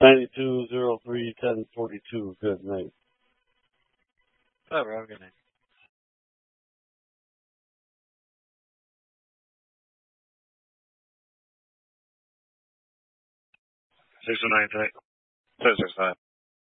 92031042. Good night. Bye, bro. Good night. 609 tonight. 765.